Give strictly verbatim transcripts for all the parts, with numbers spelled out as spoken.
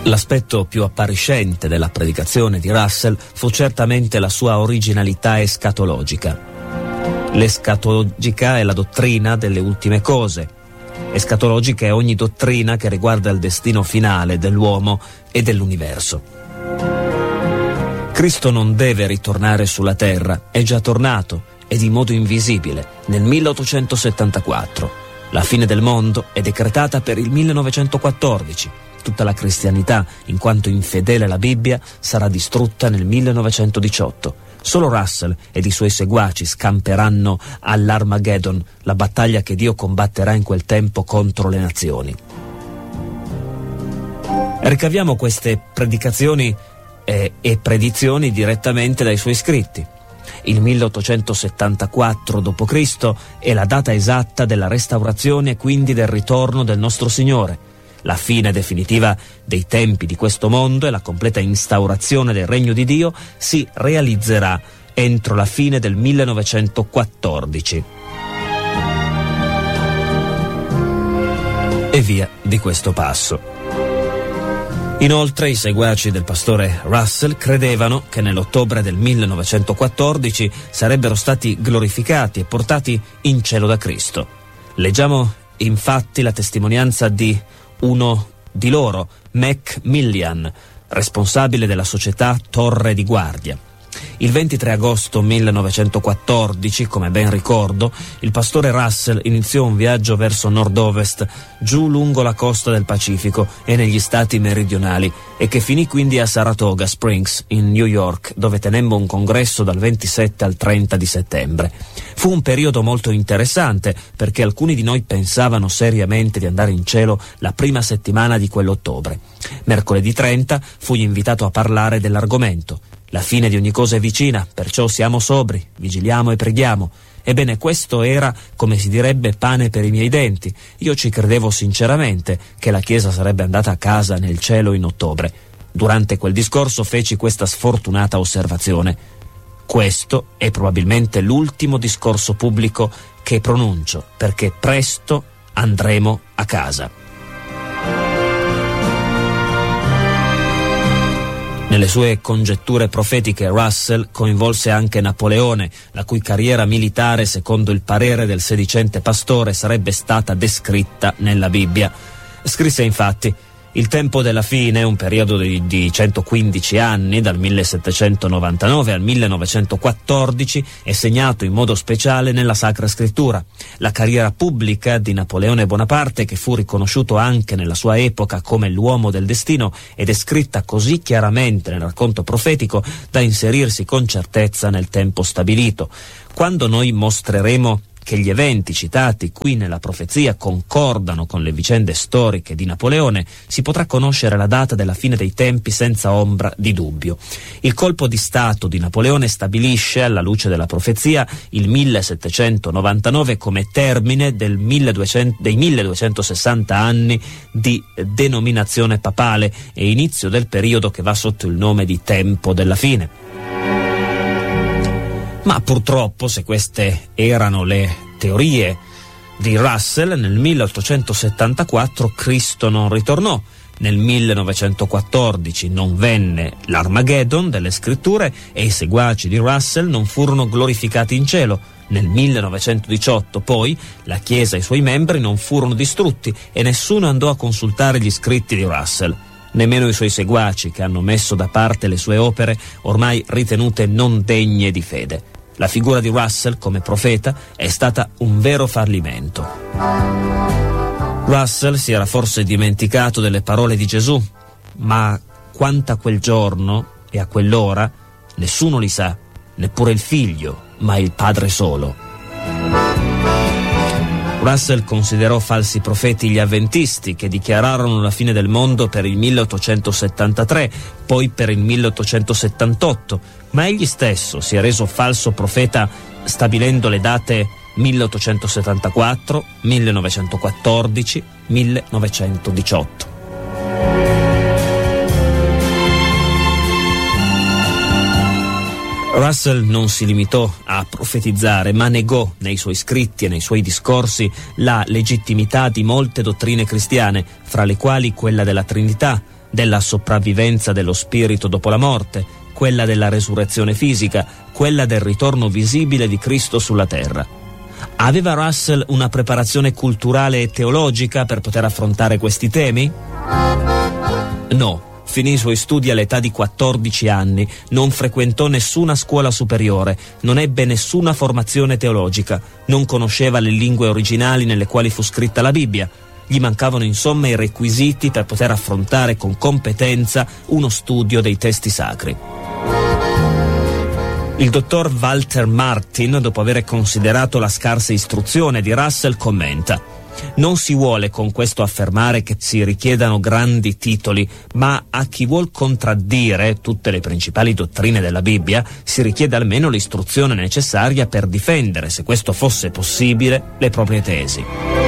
L'aspetto più appariscente della predicazione di Russell fu certamente la sua originalità escatologica. L'escatologica è la dottrina delle ultime cose. Escatologica è ogni dottrina che riguarda il destino finale dell'uomo e dell'universo. Cristo non deve ritornare sulla terra, è già tornato, ed in modo invisibile, nel milleottocentosettantaquattro. La fine del mondo è decretata per il millenovecentoquattordici. Tutta la cristianità, in quanto infedele alla Bibbia, sarà distrutta nel millenovecentodiciotto. Solo Russell ed i suoi seguaci scamperanno all'Armageddon, la battaglia che Dio combatterà in quel tempo contro le nazioni. Ricaviamo queste predicazioni eh, e predizioni direttamente dai suoi scritti. Il milleottocentosettantaquattro dopo Cristo è la data esatta della restaurazione e quindi del ritorno del nostro Signore. La fine definitiva dei tempi di questo mondo e la completa instaurazione del regno di Dio si realizzerà entro la fine del millenovecentoquattordici. E via di questo passo. Inoltre i seguaci del pastore Russell credevano che nell'ottobre del millenovecentoquattordici sarebbero stati glorificati e portati in cielo da Cristo. Leggiamo infatti la testimonianza di uno di loro, Macmillan, responsabile della società Torre di Guardia. Il ventitré agosto millenovecentoquattordici, come ben ricordo, il pastore Russell iniziò un viaggio verso nord-ovest, giù lungo la costa del Pacifico e negli stati meridionali, e che finì quindi a Saratoga Springs, in New York, dove tenemmo un congresso dal ventisette al trenta di settembre. Fu un periodo molto interessante, perché alcuni di noi pensavano seriamente di andare in cielo la prima settimana di quell'ottobre. Mercoledì trenta fui invitato a parlare dell'argomento. La fine di ogni cosa è vicina, perciò siamo sobri, vigiliamo e preghiamo. Ebbene, questo era, come si direbbe, pane per i miei denti. Io ci credevo sinceramente che la Chiesa sarebbe andata a casa nel cielo in ottobre. Durante quel discorso feci questa sfortunata osservazione: questo è probabilmente l'ultimo discorso pubblico che pronuncio, perché presto andremo a casa. Nelle sue congetture profetiche Russell coinvolse anche Napoleone, la cui carriera militare, secondo il parere del sedicente pastore, sarebbe stata descritta nella Bibbia. Scrisse infatti: il tempo della fine, un periodo di, di centoquindici anni, dal millesettecentonovantanove al millenovecentoquattordici, è segnato in modo speciale nella Sacra Scrittura. La carriera pubblica di Napoleone Bonaparte, che fu riconosciuto anche nella sua epoca come l'uomo del destino, è descritta così chiaramente nel racconto profetico da inserirsi con certezza nel tempo stabilito. Quando noi mostreremo che gli eventi citati qui nella profezia concordano con le vicende storiche di Napoleone, si potrà conoscere la data della fine dei tempi senza ombra di dubbio. Il colpo di stato di Napoleone stabilisce, alla luce della profezia, il millesettecentonovantanove come termine del milleduecento, dei milleduecentosessanta anni di denominazione papale e inizio del periodo che va sotto il nome di tempo della fine. Ma purtroppo, se queste erano le teorie di Russell, nel milleottocentosettantaquattro Cristo non ritornò. Nel millenovecentoquattordici non venne l'Armageddon delle scritture e i seguaci di Russell non furono glorificati in cielo. Nel millenovecentodiciotto, poi, la Chiesa e i suoi membri non furono distrutti e nessuno andò a consultare gli scritti di Russell. Nemmeno i suoi seguaci, che hanno messo da parte le sue opere ormai ritenute non degne di fede. La figura di Russell come profeta è stata un vero fallimento. Russell si era forse dimenticato delle parole di Gesù, ma quanto a quel giorno e a quell'ora nessuno li sa, neppure il figlio, ma il Padre solo. Russell considerò falsi profeti gli avventisti, che dichiararono la fine del mondo per il milleottocentosettantatré, poi per il milleottocentosettantotto, ma egli stesso si è reso falso profeta stabilendo le date milleottocentosettantaquattro, millenovecentoquattordici, millenovecentodiciotto. Russell non si limitò a profetizzare, ma negò nei suoi scritti e nei suoi discorsi la legittimità di molte dottrine cristiane, fra le quali quella della Trinità, della sopravvivenza dello spirito dopo la morte, quella della resurrezione fisica, quella del ritorno visibile di Cristo sulla terra. Aveva Russell una preparazione culturale e teologica per poter affrontare questi temi? No. Finì i suoi studi all'età di quattordici anni, non frequentò nessuna scuola superiore, non ebbe nessuna formazione teologica, non conosceva le lingue originali nelle quali fu scritta la Bibbia. Gli mancavano insomma i requisiti per poter affrontare con competenza uno studio dei testi sacri. Il dottor Walter Martin, dopo aver considerato la scarsa istruzione di Russell, commenta: non si vuole con questo affermare che si richiedano grandi titoli, ma a chi vuol contraddire tutte le principali dottrine della Bibbia si richiede almeno l'istruzione necessaria per difendere, se questo fosse possibile, le proprie tesi.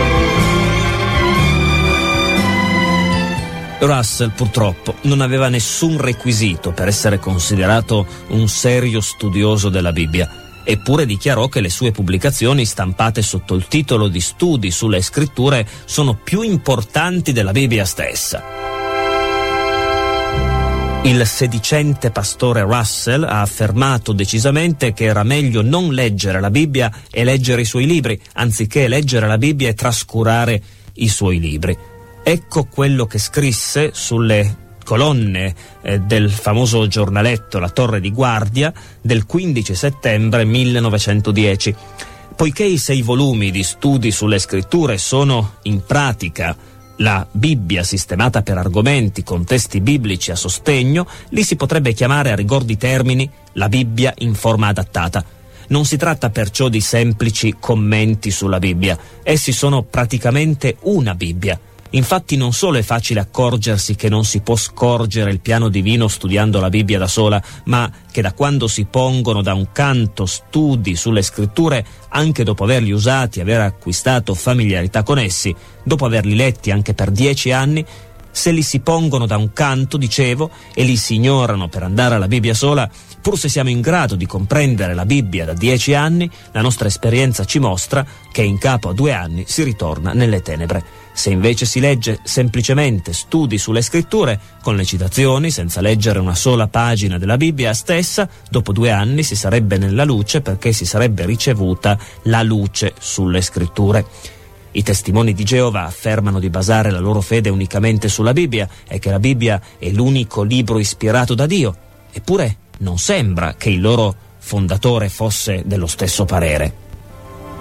Russell purtroppo non aveva nessun requisito per essere considerato un serio studioso della Bibbia. Eppure dichiarò che le sue pubblicazioni, stampate sotto il titolo di Studi sulle Scritture, sono più importanti della Bibbia stessa. Il sedicente pastore Russell ha affermato decisamente che era meglio non leggere la Bibbia e leggere i suoi libri, anziché leggere la Bibbia e trascurare i suoi libri. Ecco quello che scrisse sulle colonne eh, del famoso giornaletto La Torre di Guardia del quindici settembre millenovecentodieci. Poiché i sei volumi di Studi sulle Scritture sono in pratica la Bibbia sistemata per argomenti con testi biblici a sostegno, li si potrebbe chiamare a rigor di termini la Bibbia in forma adattata. Non si tratta perciò di semplici commenti sulla Bibbia, essi sono praticamente una Bibbia. Infatti non solo è facile accorgersi che non si può scorgere il piano divino studiando la Bibbia da sola, ma che da quando si pongono da un canto studi sulle scritture, anche dopo averli usati e aver acquistato familiarità con essi, dopo averli letti anche per dieci anni, se li si pongono da un canto, dicevo, e li si ignorano per andare alla Bibbia sola, pur se siamo in grado di comprendere la Bibbia da dieci anni, la nostra esperienza ci mostra che in capo a due anni si ritorna nelle tenebre. Se invece si legge semplicemente Studi sulle Scritture, con le citazioni, senza leggere una sola pagina della Bibbia stessa, dopo due anni si sarebbe nella luce perché si sarebbe ricevuta la luce sulle Scritture. I testimoni di Geova affermano di basare la loro fede unicamente sulla Bibbia e che la Bibbia è l'unico libro ispirato da Dio. Eppure non sembra che il loro fondatore fosse dello stesso parere.